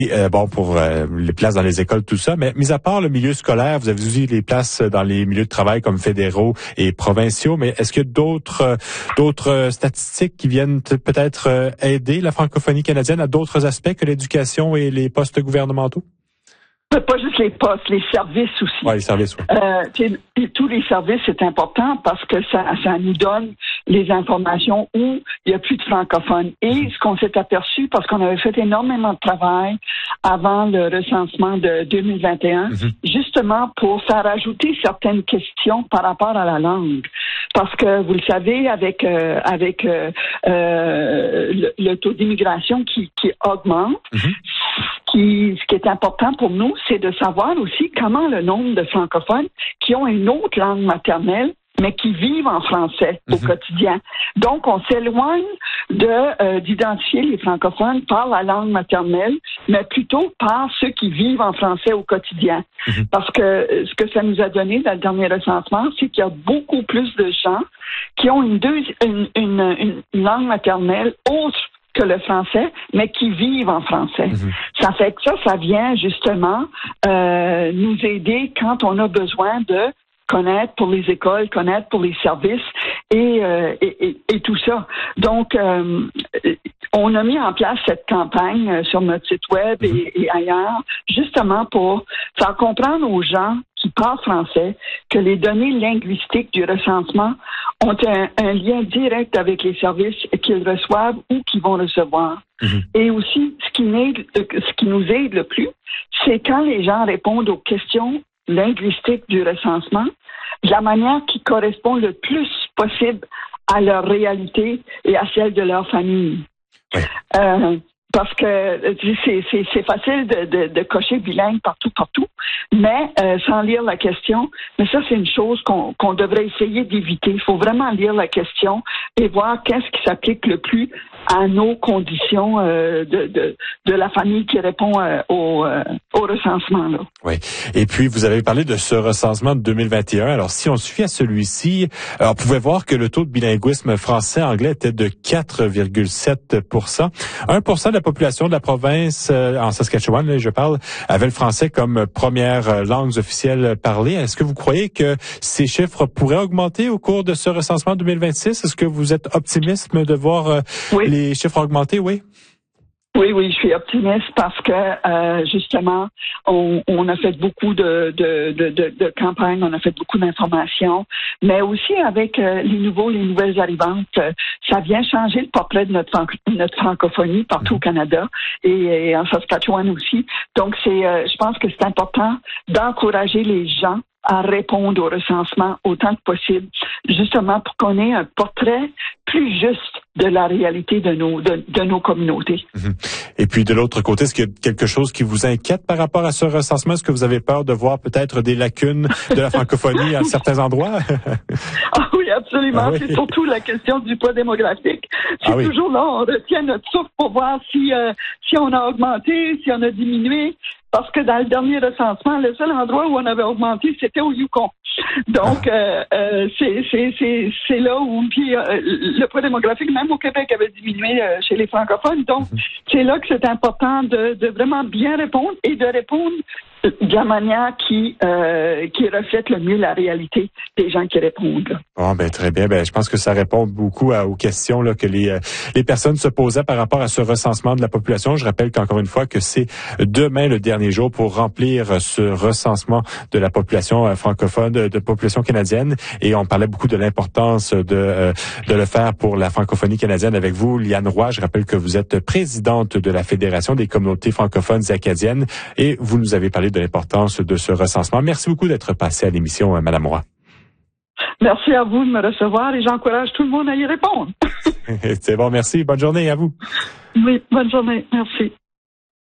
Bon, pour les places dans les écoles, tout ça, mais mis à part le milieu scolaire, vous avez dit les places dans les milieux de travail comme fédéraux et provinciaux, mais est-ce qu'il y a d'autres statistiques qui viennent peut-être aider la francophonie canadienne à d'autres aspects que l'éducation et les postes gouvernementaux? Pas juste les postes, les services aussi. Oui, les services, oui. Tous les services, c'est important parce que ça nous donne les informations où il n'y a plus de francophones. Et ce qu'on s'est aperçu, parce qu'on avait fait énormément de travail avant le recensement de 2021, justement pour faire ajouter certaines questions par rapport à la langue. Parce que, vous le savez, avec le taux d'immigration qui augmente, ce qui est important pour nous, c'est de savoir aussi comment le nombre de francophones qui ont une autre langue maternelle, mais qui vivent en français au quotidien. Donc, on s'éloigne d'identifier les francophones par la langue maternelle, mais plutôt par ceux qui vivent en français au quotidien. Parce que ce que ça nous a donné dans le dernier recensement, c'est qu'il y a beaucoup plus de gens qui ont une langue maternelle autre que le français, mais qui vivent en français. Ça fait que ça vient justement nous aider quand on a besoin de connaître pour les écoles, connaître pour les services et tout ça. Donc, on a mis en place cette campagne sur notre site web et ailleurs, justement pour faire comprendre aux gens qui parlent français que les données linguistiques du recensement ont un lien direct avec les services qu'ils reçoivent ou qu'ils vont recevoir. Et aussi, ce qui nous aide le plus, c'est quand les gens répondent aux questions linguistiques du recensement de la manière qui correspond le plus possible à leur réalité et à celle de leur famille. Parce que c'est facile de cocher bilingue partout, mais sans lire la question. Mais ça, c'est une chose qu'on devrait essayer d'éviter. Il faut vraiment lire la question et voir qu'est-ce qui s'applique le plus à nos conditions de la famille qui répond au recensement. Là. Oui. Et puis, vous avez parlé de ce recensement de 2021. Alors, si on se fie à celui-ci, on pouvait voir que le taux de bilinguisme français-anglais était de 4,7 1% de la population de la province, en Saskatchewan, là, je parle, avait le français comme première langue officielle parlée. Est-ce que vous croyez que ces chiffres pourraient augmenter au cours de ce recensement 2026? Est-ce que vous êtes optimiste de voir les chiffres augmenter? Oui. Oui, je suis optimiste parce que justement, on a fait beaucoup de campagnes, on a fait beaucoup d'informations, mais aussi avec les nouvelles arrivantes, ça vient changer le portrait de notre francophonie partout au Canada et en Saskatchewan aussi. Donc je pense que c'est important d'encourager les gens à répondre au recensement autant que possible, justement pour qu'on ait un portrait plus juste de la réalité de nos communautés. Et puis de l'autre côté, est-ce qu'il y a quelque chose qui vous inquiète par rapport à ce recensement? Est-ce que vous avez peur de voir peut-être des lacunes de la francophonie à certains endroits? Oui, absolument. C'est surtout la question du poids démographique. C'est toujours là, on retient notre souffle pour voir si on a augmenté, si on a diminué. Parce que dans le dernier recensement, le seul endroit où on avait augmenté, c'était au Yukon. Donc, c'est là où le poids démographique, même au Québec, avait diminué chez les francophones. Donc, c'est là que c'est important de vraiment bien répondre et de répondre de la manière qui reflète le mieux la réalité des gens qui répondent. Bon, très bien. Je pense que ça répond beaucoup aux questions là, que les personnes se posaient par rapport à ce recensement de la population. Je rappelle qu'encore une fois que c'est demain le dernier jour pour remplir ce recensement de la population francophone, de population canadienne. Et on parlait beaucoup de l'importance de le faire pour la francophonie canadienne avec vous, Liane Roy. Je rappelle que vous êtes présidente de la Fédération des communautés francophones et acadiennes et vous nous avez parlé de l'importance de ce recensement. Merci beaucoup d'être passée à l'émission, Madame Roy. Merci à vous de me recevoir et j'encourage tout le monde à y répondre. C'est bon, merci. Bonne journée à vous. Oui, bonne journée. Merci.